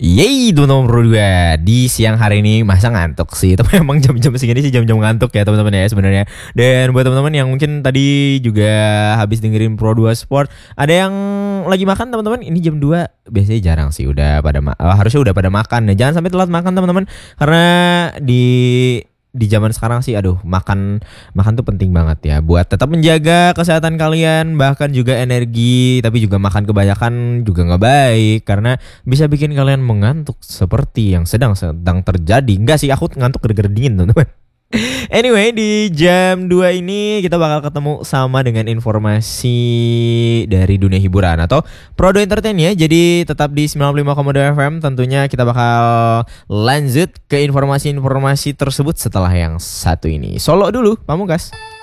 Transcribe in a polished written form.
Yeay teman-teman Pro 2. Di siang hari ini masa ngantuk sih. Tapi emang jam-jam segini sih jam-jam ngantuk ya teman-teman ya sebenarnya. Dan buat teman-teman yang mungkin tadi juga habis dengerin Pro 2 Sport, ada yang lagi makan teman-teman. Ini jam 2 biasanya jarang sih udah pada harusnya udah pada makan. Nah, jangan sampai telat makan teman-teman, karena di zaman sekarang sih makan tuh penting banget ya buat tetap menjaga kesehatan kalian, bahkan juga energi. Tapi juga makan kebanyakan juga nggak baik karena bisa bikin kalian mengantuk seperti yang sedang terjadi. Enggak sih, aku ngantuk gara-gara dingin teman-teman. Anyway, di jam 2 ini kita bakal ketemu sama dengan informasi dari dunia hiburan atau Prodo Entertain ya. Jadi tetap di 95,2 FM. Tentunya kita bakal lanjut ke informasi-informasi tersebut setelah yang satu ini. Solo dulu, Pamungkas.